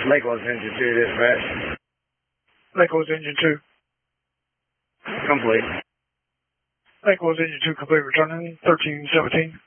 Lake Los Engine 2 dispatch. Lake Los Engine 2. Complete. Lake Los Engine 2 complete, returning 1317.